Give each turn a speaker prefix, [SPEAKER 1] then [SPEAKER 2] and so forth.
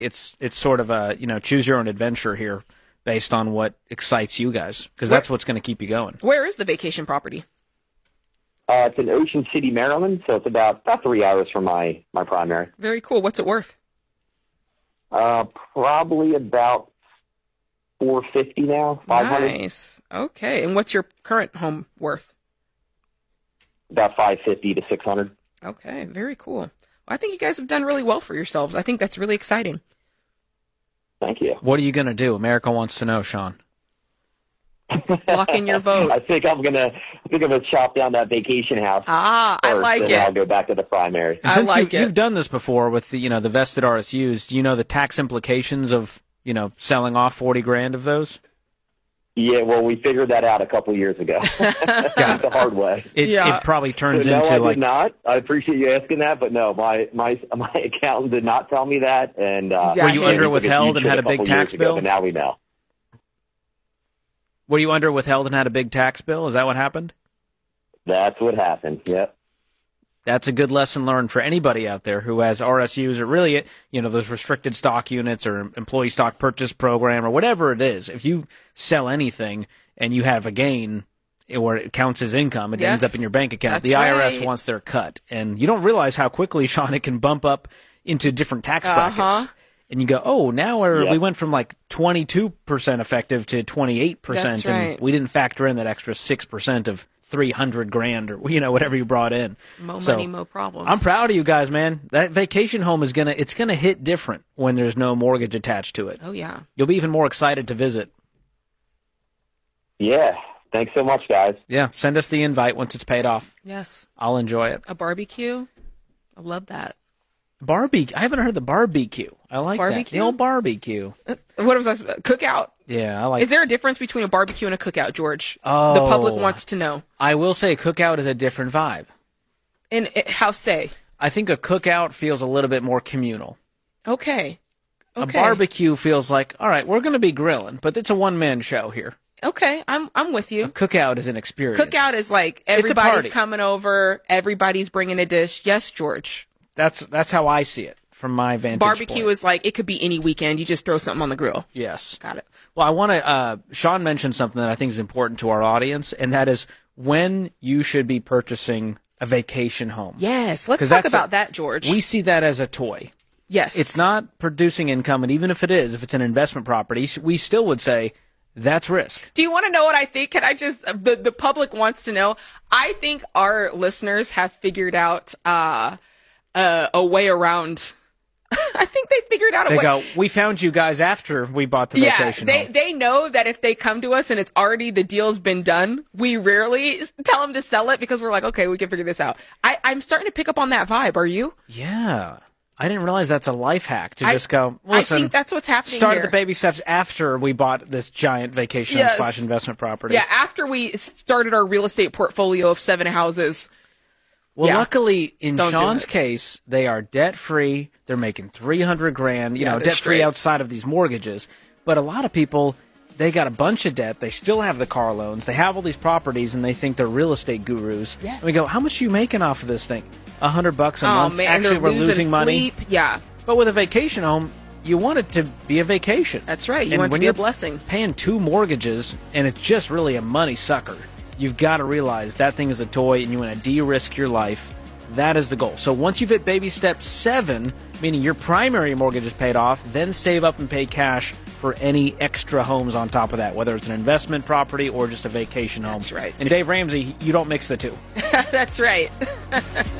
[SPEAKER 1] it's sort of a, choose your own adventure here based on what excites you guys, because that's what's going to keep you going.
[SPEAKER 2] Where is the vacation property?
[SPEAKER 3] It's in Ocean City, Maryland, so it's about 3 hours from my primary.
[SPEAKER 2] Very cool. What's it worth?
[SPEAKER 3] Probably about $450 now, $500.
[SPEAKER 2] Nice. Okay. And what's your current home worth?
[SPEAKER 3] About $550 to $600.
[SPEAKER 2] Okay. Very cool. Well, I think you guys have done really well for yourselves. I think that's really exciting.
[SPEAKER 3] Thank you.
[SPEAKER 1] What are you going to do? America wants to know, Sean.
[SPEAKER 2] Lock in your vote.
[SPEAKER 3] I think I'm gonna chop down that vacation house.
[SPEAKER 2] I like it.
[SPEAKER 3] I'll go back to the primary.
[SPEAKER 1] And since you've done this before with the the vested RSUs, do you know the tax implications of selling off $40,000 of those?
[SPEAKER 3] Yeah, well, we figured that out a couple years ago. The hard way.
[SPEAKER 1] It probably turns
[SPEAKER 3] no,
[SPEAKER 1] into
[SPEAKER 3] I
[SPEAKER 1] like.
[SPEAKER 3] did not. I appreciate you asking that, but no, my accountant did not tell me that. And
[SPEAKER 1] were you under withheld and had a big tax bill?
[SPEAKER 3] But now we know.
[SPEAKER 1] Were you under withheld and had a big tax bill? Is that what happened?
[SPEAKER 3] That's what happened. Yep.
[SPEAKER 1] That's a good lesson learned for anybody out there who has RSUs or really, those restricted stock units or employee stock purchase program or whatever it is. If you sell anything and you have a gain or it counts as income, it ends up in your bank account. The IRS wants their cut. And you don't realize how quickly, Sean, it can bump up into different tax brackets. And you go, oh, now we went from like 22% effective to 28%, and we didn't factor in that extra 6% of $300,000 or whatever you brought in.
[SPEAKER 2] Mo money, mo problems.
[SPEAKER 1] I'm proud of you guys, man. That vacation home is gonna hit different when there's no mortgage attached to it.
[SPEAKER 2] Oh yeah,
[SPEAKER 1] you'll be even more excited to visit.
[SPEAKER 3] Yeah, thanks so much, guys.
[SPEAKER 1] Yeah, send us the invite once it's paid off.
[SPEAKER 2] Yes,
[SPEAKER 1] I'll enjoy it.
[SPEAKER 2] A barbecue, I love that.
[SPEAKER 1] Barbecue. I haven't heard the barbecue. I like that. The old barbecue.
[SPEAKER 2] What was I? Cookout.
[SPEAKER 1] Yeah, I like.
[SPEAKER 2] Is there a difference between a barbecue and a cookout, George?
[SPEAKER 1] Oh,
[SPEAKER 2] the public wants to know.
[SPEAKER 1] I will say a cookout is a different vibe.
[SPEAKER 2] And how say?
[SPEAKER 1] I think a cookout feels a little bit more communal.
[SPEAKER 2] Okay.
[SPEAKER 1] A barbecue feels like, all right, we're going to be grilling, but it's a one-man show here.
[SPEAKER 2] Okay, I'm with you.
[SPEAKER 1] A cookout is an experience.
[SPEAKER 2] Cookout is like everybody's coming over, everybody's bringing a dish. Yes, George.
[SPEAKER 1] That's how I see it from my vantage
[SPEAKER 2] Barbecue
[SPEAKER 1] point.
[SPEAKER 2] Is like, it could be any weekend. You just throw something on the grill.
[SPEAKER 1] Yes.
[SPEAKER 2] Got it.
[SPEAKER 1] Well, I want to, Sean mentioned something that I think is important to our audience, and that is when you should be purchasing a vacation home.
[SPEAKER 2] Yes. Let's talk about that, George.
[SPEAKER 1] We see that as a toy.
[SPEAKER 2] Yes.
[SPEAKER 1] It's not producing income, and even if it is, if it's an investment property, we still would say that's risk.
[SPEAKER 2] Do you want to know what I think? Can I just, the public wants to know. I think our listeners have figured out, a way around. I think they figured out a way.
[SPEAKER 1] They go, we found you guys after we bought the vacation home.
[SPEAKER 2] They know that if they come to us and it's already, the deal's been done, we rarely tell them to sell it because we're like, okay, we can figure this out. I'm starting to pick up on that vibe. Are you?
[SPEAKER 1] Yeah. I didn't realize that's a life hack to just go, listen.
[SPEAKER 2] I think that's what's happening
[SPEAKER 1] started
[SPEAKER 2] here.
[SPEAKER 1] The baby steps after we bought this giant vacation / investment property.
[SPEAKER 2] Yeah, after we started our real estate portfolio of 7 houses.
[SPEAKER 1] Well, luckily, in Sean's case, they are debt-free. They're making $300,000, debt-free outside of these mortgages. But a lot of people, they got a bunch of debt. They still have the car loans. They have all these properties, and they think they're real estate gurus.
[SPEAKER 2] Yes.
[SPEAKER 1] And we go, how much are you making off of this thing? $100 a month?
[SPEAKER 2] Oh, man,
[SPEAKER 1] actually, we're losing money.
[SPEAKER 2] Yeah.
[SPEAKER 1] But with a vacation home, you want it to be a vacation.
[SPEAKER 2] That's right. You want it to be a blessing.
[SPEAKER 1] Paying 2 mortgages, and it's just really a money sucker. You've got to realize that thing is a toy and you want to de-risk your life. That is the goal. So once you've hit baby step 7, meaning your primary mortgage is paid off, then save up and pay cash for any extra homes on top of that, whether it's an investment property or just a vacation home.
[SPEAKER 2] That's right.
[SPEAKER 1] And Dave Ramsey, you don't mix the two.
[SPEAKER 2] That's right.